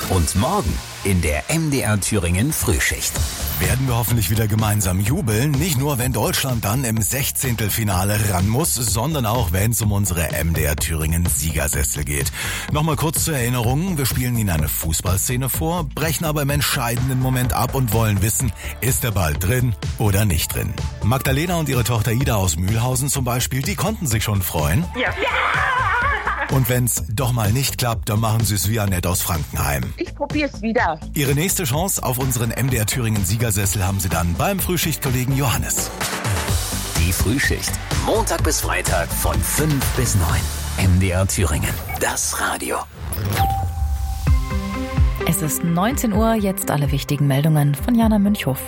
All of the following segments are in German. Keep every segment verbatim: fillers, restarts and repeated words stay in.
Und morgen in der M D R Thüringen Frühschicht. Werden wir hoffentlich wieder gemeinsam jubeln. Nicht nur, wenn Deutschland dann im Sechzehntelfinale ran muss, sondern auch, wenn es um unsere M D R Thüringen Siegersessel geht. Nochmal kurz zur Erinnerung. Wir spielen Ihnen eine Fußballszene vor, brechen aber im entscheidenden Moment ab und wollen wissen, ist der Ball drin oder nicht drin. Magdalena und ihre Tochter Ida aus Mühlhausen zum Beispiel, die konnten sich schon freuen. Ja. Und wenn's doch mal nicht klappt, dann machen Sie es wie Annette aus Frankenheim. Ich probier's wieder. Ihre nächste Chance auf unseren M D R Thüringen Siegersessel haben Sie dann beim Frühschichtkollegen Johannes. Die Frühschicht. Montag bis Freitag von fünf bis neun. M D R Thüringen. Das Radio. Es ist neunzehn Uhr, jetzt alle wichtigen Meldungen von Jana Münchhoff.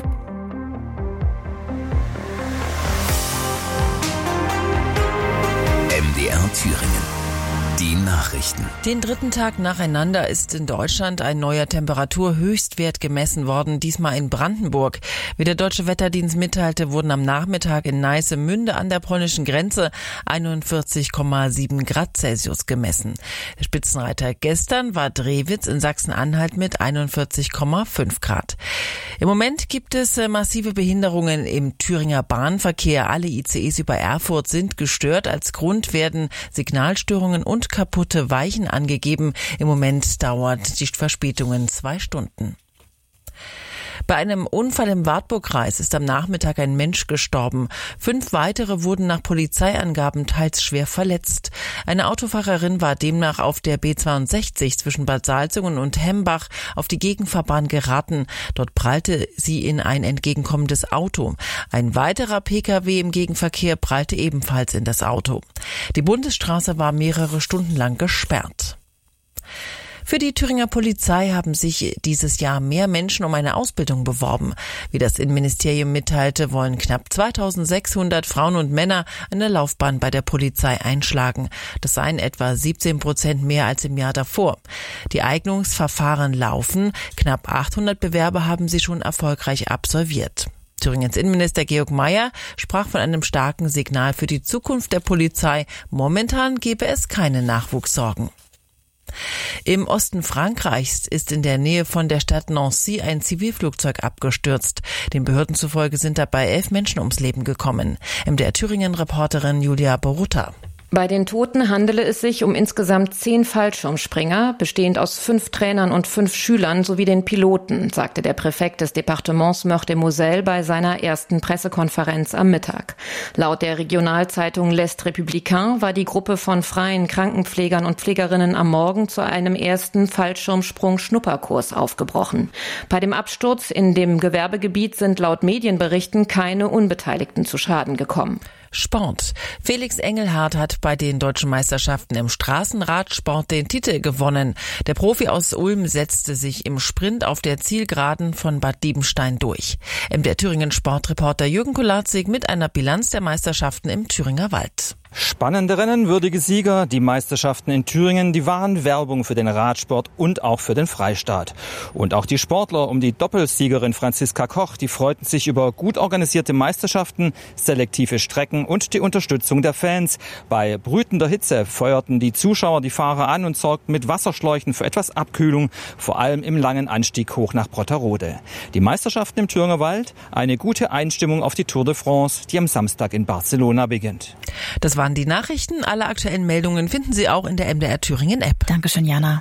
M D R Thüringen. Die Nachrichten. Den dritten Tag nacheinander ist in Deutschland ein neuer Temperaturhöchstwert gemessen worden, diesmal in Brandenburg. Wie der Deutsche Wetterdienst mitteilte, wurden am Nachmittag in Neissemünde an der polnischen Grenze einundvierzig Komma sieben Grad Celsius gemessen. Der Spitzenreiter gestern war Drewitz in Sachsen-Anhalt mit einundvierzig Komma fünf Grad. Im Moment gibt es massive Behinderungen im Thüringer Bahnverkehr. Alle I C Es über Erfurt sind gestört. Als Grund werden Signalstörungen und kaputte Weichen angegeben. Im Moment dauert die Verspätungen zwei Stunden. Bei einem Unfall im Wartburgkreis ist am Nachmittag ein Mensch gestorben. Fünf weitere wurden nach Polizeiangaben teils schwer verletzt. Eine Autofahrerin war demnach auf der B zweiundsechzig zwischen Bad Salzungen und Hembach auf die Gegenfahrbahn geraten. Dort prallte sie in ein entgegenkommendes Auto. Ein weiterer Pkw im Gegenverkehr prallte ebenfalls in das Auto. Die Bundesstraße war mehrere Stunden lang gesperrt. Für die Thüringer Polizei haben sich dieses Jahr mehr Menschen um eine Ausbildung beworben. Wie das Innenministerium mitteilte, wollen knapp zweitausendsechshundert Frauen und Männer eine Laufbahn bei der Polizei einschlagen. Das seien etwa siebzehn Prozent mehr als im Jahr davor. Die Eignungsverfahren laufen. Knapp achthundert Bewerber haben sie schon erfolgreich absolviert. Thüringens Innenminister Georg Mayer sprach von einem starken Signal für die Zukunft der Polizei. Momentan gebe es keine Nachwuchssorgen. Im Osten Frankreichs ist in der Nähe von der Stadt Nancy ein Zivilflugzeug abgestürzt. Den Behörden zufolge sind dabei elf Menschen ums Leben gekommen. M D R Thüringen-Reporterin Julia Borutta. Bei den Toten handele es sich um insgesamt zehn Fallschirmspringer, bestehend aus fünf Trainern und fünf Schülern sowie den Piloten, sagte der Präfekt des Departements Meurthe-et-Moselle bei seiner ersten Pressekonferenz am Mittag. Laut der Regionalzeitung L'Est Républicain war die Gruppe von freien Krankenpflegern und Pflegerinnen am Morgen zu einem ersten Fallschirmsprung-Schnupperkurs aufgebrochen. Bei dem Absturz in dem Gewerbegebiet sind laut Medienberichten keine Unbeteiligten zu Schaden gekommen. Sport. Felix Engelhardt hat bei den deutschen Meisterschaften im Straßenradsport den Titel gewonnen. Der Profi aus Ulm setzte sich im Sprint auf der Zielgeraden von Bad Diebenstein durch. M D R Thüringen Sportreporter Jürgen Kolarzig mit einer Bilanz der Meisterschaften im Thüringer Wald. Spannende Rennen, würdige Sieger. Die Meisterschaften in Thüringen, die waren Werbung für den Radsport und auch für den Freistaat. Und auch die Sportler um die Doppelsiegerin Franziska Koch, die freuten sich über gut organisierte Meisterschaften, selektive Strecken und die Unterstützung der Fans. Bei brütender Hitze feuerten die Zuschauer die Fahrer an und sorgten mit Wasserschläuchen für etwas Abkühlung, vor allem im langen Anstieg hoch nach Brotterode. Die Meisterschaften im Thüringer Wald, eine gute Einstimmung auf die Tour de France, die am Samstag in Barcelona beginnt. Das waren die Nachrichten. Alle aktuellen Meldungen finden Sie auch in der M D R Thüringen App. Dankeschön, Jana.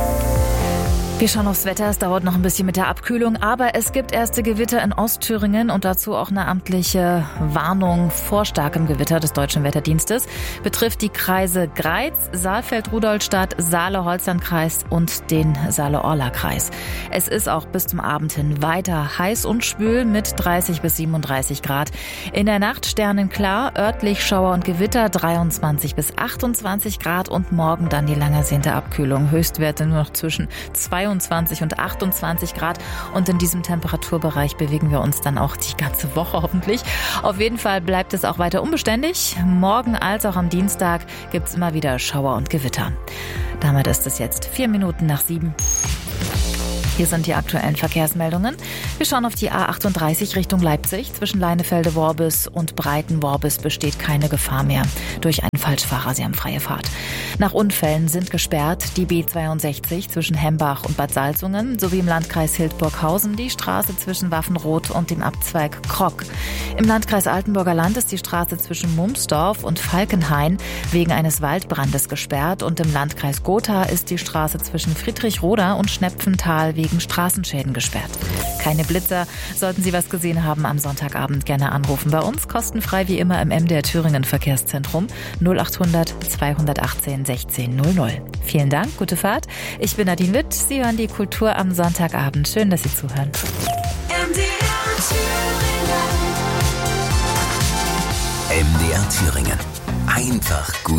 Wir schauen aufs Wetter. Es dauert noch ein bisschen mit der Abkühlung, aber es gibt erste Gewitter in Ostthüringen und dazu auch eine amtliche Warnung vor starkem Gewitter des Deutschen Wetterdienstes. Betrifft die Kreise Greiz, Saalfeld-Rudolstadt, Saale-Holzland-Kreis und den Saale-Orla-Kreis. Es ist auch bis zum Abend hin weiter heiß und schwül mit dreißig bis siebenunddreißig Grad. In der Nacht sternenklar, örtlich Schauer und Gewitter dreiundzwanzig bis achtundzwanzig Grad und morgen dann die lang ersehnte Abkühlung. Höchstwerte nur noch zwischen zweiundzwanzig und achtundzwanzig Grad und in diesem Temperaturbereich bewegen wir uns dann auch die ganze Woche hoffentlich. Auf jeden Fall bleibt es auch weiter unbeständig. Morgen als auch am Dienstag gibt es immer wieder Schauer und Gewitter. Damit ist es jetzt vier Minuten nach sieben. Hier sind die aktuellen Verkehrsmeldungen. Wir schauen auf die A achtunddreißig Richtung Leipzig. Zwischen Leinefelde-Worbis und Breiten-Worbis besteht keine Gefahr mehr durch einen Falschfahrer. Sie haben freie Fahrt. Nach Unfällen sind gesperrt die B zweiundsechzig zwischen Hembach und Bad Salzungen sowie im Landkreis Hildburghausen die Straße zwischen Waffenroth und dem Abzweig Krock. Im Landkreis Altenburger Land ist die Straße zwischen Mumsdorf und Falkenhain wegen eines Waldbrandes gesperrt und im Landkreis Gotha ist die Straße zwischen Friedrichroda und Schnepfental wegen Straßenschäden gesperrt. Keine Blitzer. Sollten Sie was gesehen haben am Sonntagabend, gerne anrufen bei uns. Kostenfrei wie immer im M D R Thüringen Verkehrszentrum null achthundert zweihundertachtzehn sechzehn null null. Vielen Dank, gute Fahrt. Ich bin Nadine Witt. Sie hören die Kultur am Sonntagabend. Schön, dass Sie zuhören. M D R Thüringen. M D R Thüringen. Einfach gut.